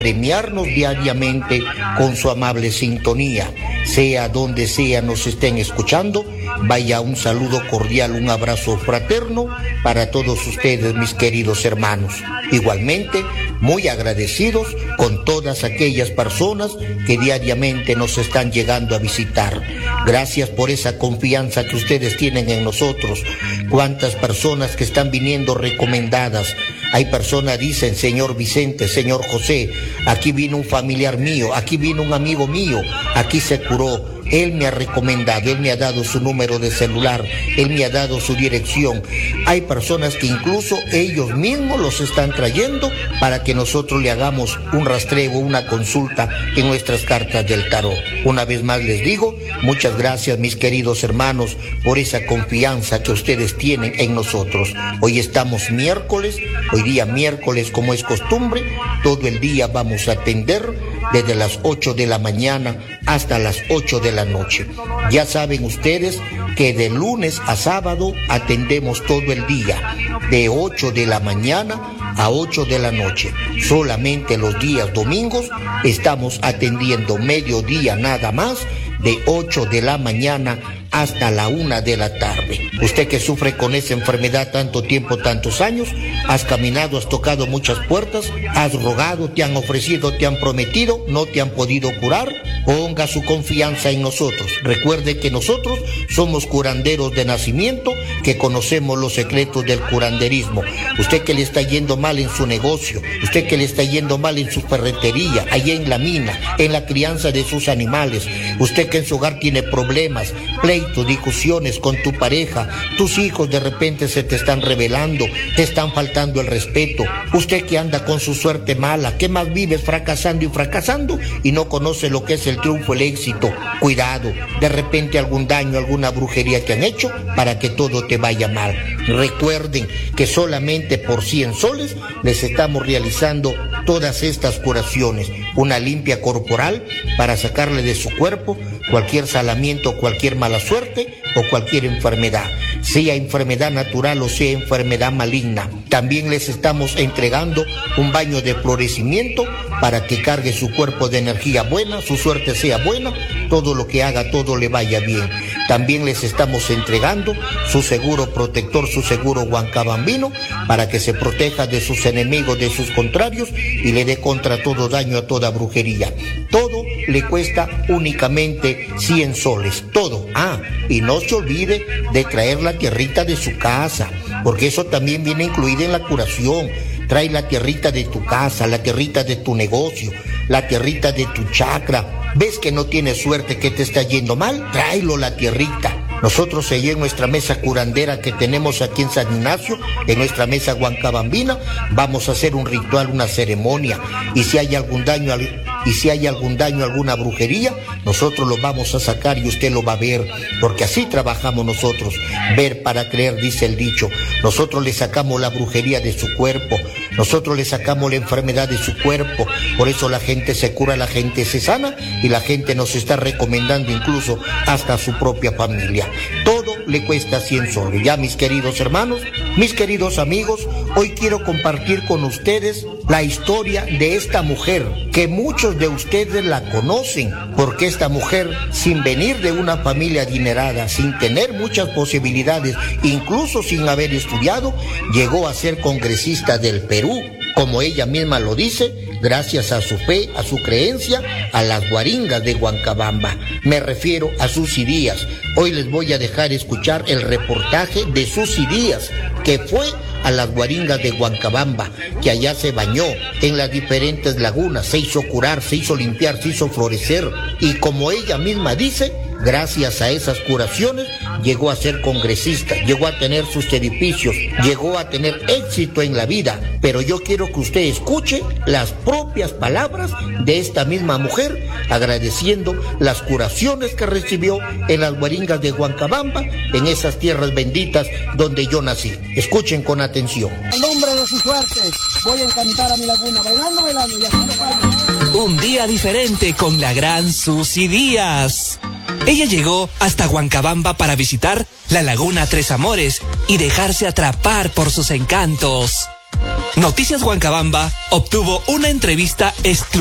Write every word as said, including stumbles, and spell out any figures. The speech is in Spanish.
premiarnos diariamente con su amable sintonía. Sea donde sea nos estén escuchando, vaya un saludo cordial, un abrazo fraterno para todos ustedes, mis queridos hermanos. Igualmente, muy agradecidos con todas aquellas personas que diariamente nos están llegando a visitar. Gracias por esa confianza que ustedes tienen en nosotros. Cuántas personas que están viniendo recomendadas. Hay personas que dicen, señor Vicente, señor José, aquí vino un familiar mío, aquí vino un amigo mío, aquí se curó. Él me ha recomendado, él me ha dado su número de celular, él me ha dado su dirección. Hay personas que incluso ellos mismos los están trayendo para que nosotros le hagamos un rastreo, una consulta en nuestras cartas del tarot. Una vez más les digo, muchas gracias, mis queridos hermanos, por esa confianza que ustedes tienen en nosotros. Hoy estamos miércoles, hoy día miércoles como es costumbre, todo el día vamos a atender desde las ocho de la mañana hasta las ocho de la noche. Ya saben ustedes que de lunes a sábado atendemos todo el día, de ocho de la mañana a ocho de la noche. Solamente los días domingos estamos atendiendo mediodía nada más, de ocho de la mañana hasta la una de la tarde. Usted que sufre con esa enfermedad tanto tiempo, tantos años, has caminado, has tocado muchas puertas, has rogado, te han ofrecido, te han prometido, no te han podido curar, ponga su confianza en nosotros. Recuerde que nosotros somos curanderos de nacimiento, que conocemos los secretos del curanderismo. Usted que le está yendo mal en su negocio, usted que le está yendo mal en su ferretería, allá en la mina, en la crianza de sus animales, usted que en su hogar tiene problemas, pleitos, discusiones con tu pareja, tus hijos de repente se te están rebelando, te están faltando el respeto, usted que anda con su suerte mala, que más vives fracasando y fracasando y no conoce lo que es el triunfo, el éxito, cuidado, de repente algún daño, alguna brujería que han hecho para que todo te vaya mal. Recuerden que solamente por cien soles les estamos realizando todas estas curaciones, una limpia corporal para sacarle de su cuerpo cualquier salamiento, cualquier mala suerte o cualquier enfermedad, sea enfermedad natural o sea enfermedad maligna. También les estamos entregando un baño de florecimiento para que cargue su cuerpo de energía buena, su suerte sea buena, todo lo que haga, todo le vaya bien. También les estamos entregando su seguro protector, su seguro huancabambino, para que se proteja de sus enemigos, de sus contrarios y le dé contra todo daño a toda brujería. Todo le cuesta únicamente cien soles, todo. Ah, y no se olvide de traer la tierrita de su casa, porque eso también viene incluido en la curación. Trae la tierrita de tu casa, la tierrita de tu negocio, la tierrita de tu chakra. ¿Ves que no tienes suerte, que te está yendo mal? Tráelo la tierrita. Nosotros allí en nuestra mesa curandera que tenemos aquí en San Ignacio, en nuestra mesa huancabambina, vamos a hacer un ritual, una ceremonia. Y si hay algún daño, y si hay algún daño, alguna brujería, nosotros lo vamos a sacar y usted lo va a ver, porque así trabajamos nosotros. Ver para creer, dice el dicho. Nosotros le sacamos la brujería de su cuerpo, nosotros le sacamos la enfermedad de su cuerpo. Por eso la gente se cura, la gente se sana y la gente nos está recomendando incluso hasta a su propia familia. Todo le cuesta cien soles. Ya, mis queridos hermanos, mis queridos amigos, hoy quiero compartir con ustedes la historia de esta mujer, que muchos de ustedes la conocen, porque esta mujer, sin venir de una familia adinerada, sin tener muchas posibilidades, incluso sin haber estudiado, llegó a ser congresista del Perú, como ella misma lo dice, gracias a su fe, a su creencia, a las guaringas de Huancabamba. Me refiero a Susy Díaz. Hoy les voy a dejar escuchar el reportaje de Susy Díaz, que fue a las guaringas de Huancabamba, que allá se bañó en las diferentes lagunas, se hizo curar, se hizo limpiar, se hizo florecer, y como ella misma dice, gracias a esas curaciones llegó a ser congresista, llegó a tener sus edificios, llegó a tener éxito en la vida. Pero yo quiero que usted escuche las propias palabras de esta misma mujer, agradeciendo las curaciones que recibió en las guaringas de Huancabamba, en esas tierras benditas donde yo nací. Escuchen con atención. En nombre de su suerte voy a encantar a mi laguna, bailando, bailando y haciendo. Un día diferente con la gran Susy Díaz. Ella llegó hasta Huancabamba para visitar la Laguna Tres Amores y dejarse atrapar por sus encantos. Noticias Huancabamba obtuvo una entrevista exclusiva